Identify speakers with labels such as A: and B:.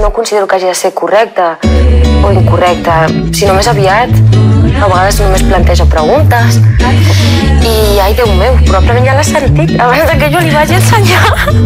A: no considero que hagi de ser correcta o incorrecta, sinó més aviat a vegades només planteja preguntes i, ai, Déu meu, probablement ja l'ha sentit abans que jo li vagi ensenyar.